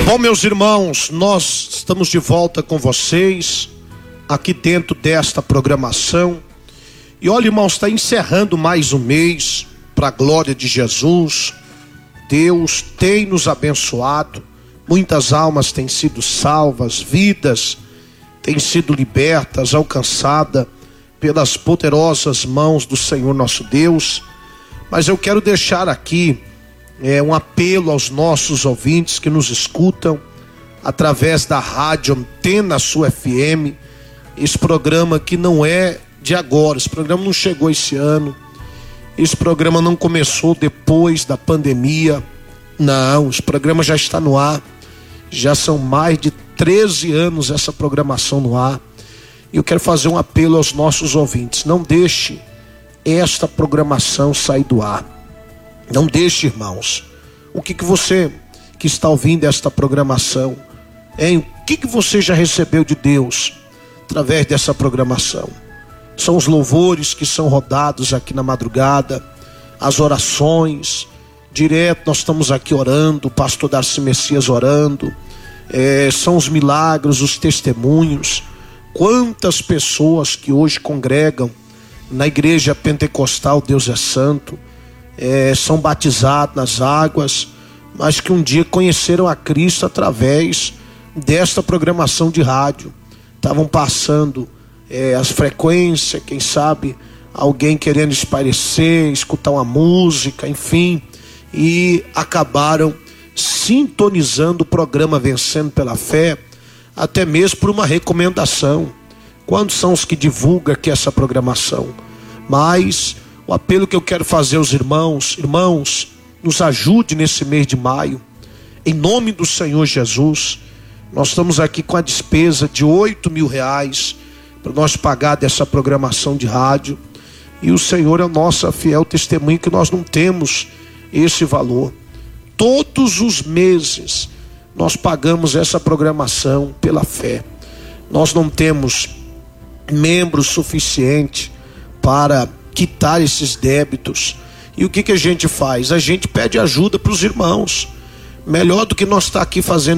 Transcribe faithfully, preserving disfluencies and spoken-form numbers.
Bom, meus irmãos, nós estamos de volta com vocês aqui dentro desta programação. E olha, irmãos, está encerrando mais um mês para a glória de Jesus. Deus tem nos abençoado, muitas almas têm sido salvas, vidas têm sido libertas, alcançadas pelas poderosas mãos do Senhor nosso Deus. Mas eu quero deixar aqui é, um apelo aos nossos ouvintes que nos escutam através da rádio Antena Sul F M. Esse programa que não é de agora, esse programa não chegou esse ano, esse programa não começou depois da pandemia, não, esse programa já está no ar, já são mais de treze anos essa programação no ar. E eu quero fazer um apelo aos nossos ouvintes: não deixe esta programação sair do ar, não deixe, irmãos. O que que você que está ouvindo esta programação, hein? O que que você já recebeu de Deus através dessa programação? São os louvores que são rodados aqui na madrugada, as orações, direto nós estamos aqui orando, o pastor Darcy Messias orando, é, são os milagres, os testemunhos. Quantas pessoas que hoje congregam na igreja pentecostal Deus é Santo, é, são batizados nas águas, mas que um dia conheceram a Cristo através desta programação de rádio. Estavam passando é, as frequências, quem sabe alguém querendo espairecer, escutar uma música, enfim, e acabaram sintonizando o programa Vencendo pela Fé, até mesmo por uma recomendação. Quantos são os que divulgam aqui essa programação? Mas o apelo que eu quero fazer aos irmãos, irmãos, nos ajude nesse mês de maio, em nome do Senhor Jesus. Nós estamos aqui com a despesa de oito mil reais para nós pagar dessa programação de rádio, e o Senhor é a nossa fiel testemunha que nós não temos esse valor. Todos os meses nós pagamos essa programação pela fé. Nós não temos membros suficiente para quitar esses débitos. E o que que a gente faz? A gente pede ajuda para os irmãos. Melhor do que nós estar aqui fazendo